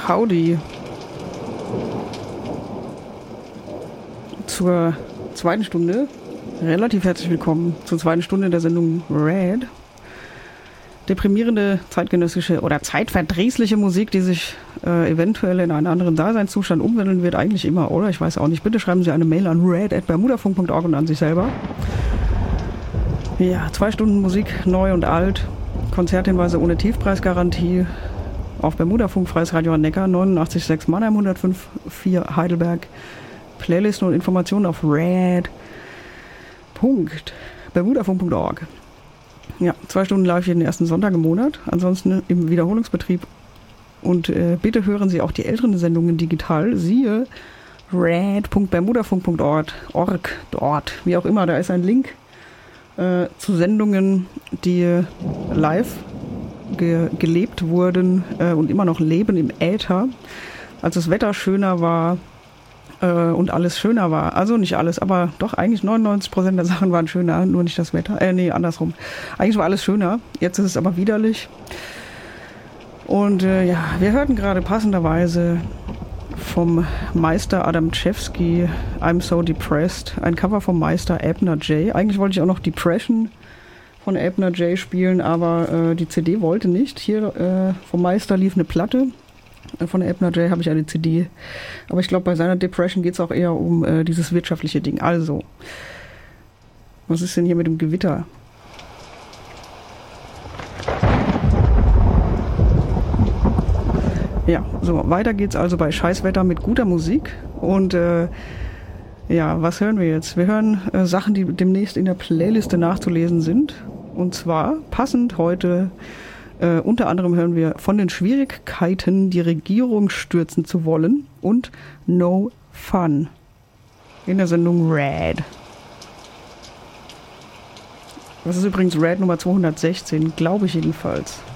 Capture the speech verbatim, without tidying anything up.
Howdy zur zweiten Stunde. Relativ herzlich willkommen zur zweiten Stunde der Sendung Red. Deprimierende, zeitgenössische oder zeitverdrießliche Musik, die sich äh, eventuell in einen anderen Daseinszustand umwandeln wird, eigentlich immer, oder? Ich weiß auch nicht. Bitte schreiben Sie eine Mail an red at bermudafunk punkt org und an sich selber. Ja, zwei Stunden Musik, neu und alt. Konzerthinweise ohne Tiefpreisgarantie. Auf Bermudafunk, Freies Radio Neckar, neunundachtzig Komma sechs Mannheim, hundertfünf Komma vier Heidelberg. Playlisten und Informationen auf red punkt bermudafunk punkt org. Ja, zwei Stunden live jeden ersten Sonntag im Monat, ansonsten im Wiederholungsbetrieb. Und äh, bitte hören Sie auch die älteren Sendungen digital. Siehe red punkt bermudafunk punkt org, dort, wie auch immer, da ist ein Link äh, zu Sendungen, die live ge- gelebt wurden äh, und immer noch leben im Äther, als das Wetter schöner war und alles schöner war. Also nicht alles, aber doch eigentlich neunundneunzig Prozent der Sachen waren schöner, nur nicht das Wetter. Äh, nee, andersrum. Eigentlich war alles schöner. Jetzt ist es aber widerlich. Und äh, ja, wir hörten gerade passenderweise vom Meister Adam Czewski I'm So Depressed, ein Cover vom Meister Abner J. Eigentlich wollte ich auch noch Depression von Abner J spielen, aber äh, die C D wollte nicht. Hier äh, vom Meister lief eine Platte. Von Abner J habe ich eine C D. Aber ich glaube, bei seiner Depression geht es auch eher um äh, dieses wirtschaftliche Ding. Also, was ist denn hier mit dem Gewitter? Ja, so, weiter geht's also bei Scheißwetter mit guter Musik. Und äh, ja, was hören wir jetzt? Wir hören äh, Sachen, die demnächst in der Playliste nachzulesen sind. Und zwar passend heute... Uh, unter anderem hören wir von den Schwierigkeiten, die Regierung stürzen zu wollen und No Fun in der Sendung Red. Das ist übrigens Red Nummer zweihundertsechzehn, glaube ich jedenfalls.